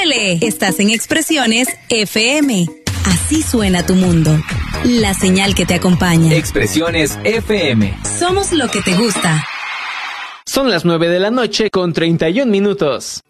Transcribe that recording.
¡Súbele! Estás en Expresiones FM. Así suena tu mundo. La señal que te acompaña. Expresiones FM. Somos lo que te gusta. Son las 9 de la noche con 31 minutos.